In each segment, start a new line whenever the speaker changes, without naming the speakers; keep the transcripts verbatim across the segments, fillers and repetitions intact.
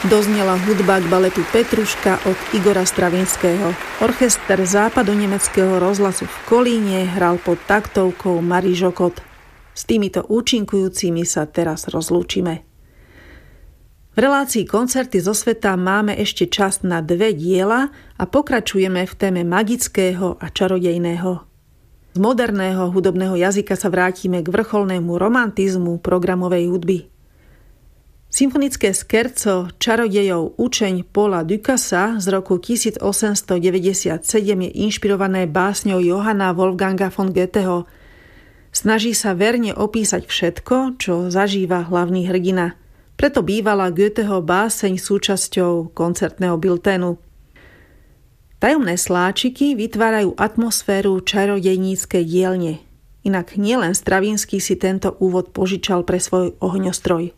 Doznela hudba k baletu Petruška od Igora Stravinského. Orchester západonemeckého rozhlasu v Kolíne hral pod taktovkou Marie Jokot. S týmito účinkujúcimi sa teraz rozlúčime. V relácii Koncerty zo sveta máme ešte čas na dve diela a pokračujeme v téme magického a čarodejného. Z moderného hudobného jazyka sa vrátime k vrcholnému romantizmu programovej hudby. Symfonické skerco Čarodejov učeň Paula Ducasa z roku tisícosemstodeväťdesiatsedem je inšpirované básňou Johanna Wolfganga von Goetheho. Snaží sa verne opísať všetko, čo zažíva hlavný hrdina. Preto bývala Goetheho báseň súčasťou koncertného bilténu. Tajomné sláčiky vytvárajú atmosféru čarodejníckej dielne. Inak nielen Stravinsky si tento úvod požičal pre svoj ohňostroj.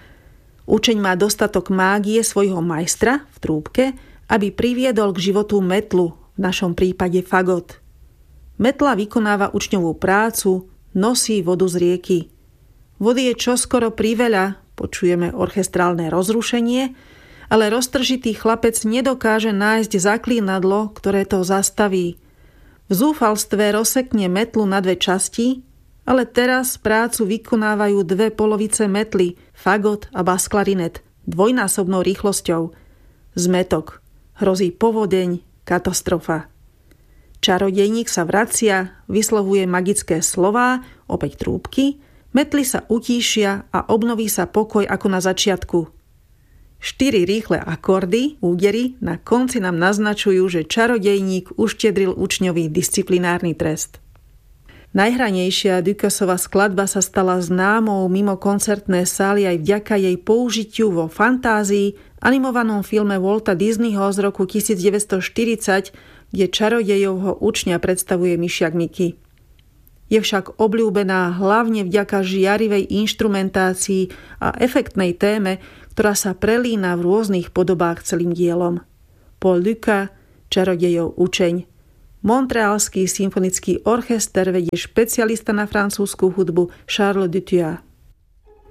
Učeň má dostatok mágie svojho majstra v trúbke, aby priviedol k životu metlu, v našom prípade fagot. Metla vykonáva učňovú prácu, nosí vodu z rieky. Vody je čoskoro priveľa, počujeme orchestrálne rozrušenie, ale roztržitý chlapec nedokáže nájsť zaklínadlo, ktoré to zastaví. V zúfalstve rozsekne metlu na dve časti, ale teraz prácu vykonávajú dve polovice metly, fagot a basklarinet, dvojnásobnou rýchlosťou. Zmetok, hrozí povodeň, katastrofa. Čarodejník sa vracia, vyslovuje magické slová, opäť trúbky, metly sa utíšia a obnoví sa pokoj ako na začiatku. Štyri rýchle akordy, údery, na konci nám naznačujú, že čarodejník uštedril učňový disciplinárny trest. Najhranejšia Ducasova skladba sa stala známou mimo koncertné sály aj vďaka jej použitiu vo Fantázii, animovanom filme Walta Disneyho z roku devätnásťstoštyridsať, kde čarodejovho učňa predstavuje myšiak Mickey. Je však obľúbená hlavne vďaka žiarivej inštrumentácii a efektnej téme, ktorá sa prelína v rôznych podobách celým dielom. Paul Dukas, Čarodejov učeň. Montrealský symfonický orchester vedie špecialista na francúzsku hudbu Charles Dutuat.